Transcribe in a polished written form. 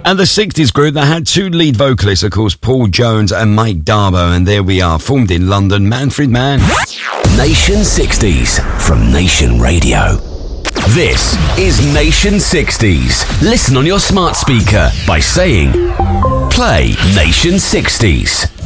And the 60s group that had two lead vocalists, of course, Paul Jones and Mike Darbo. And there we are, formed in London, Manfred Mann. Nation 60s from Nation Radio. This is Nation 60s. Listen on your smart speaker by saying, play Nation 60s.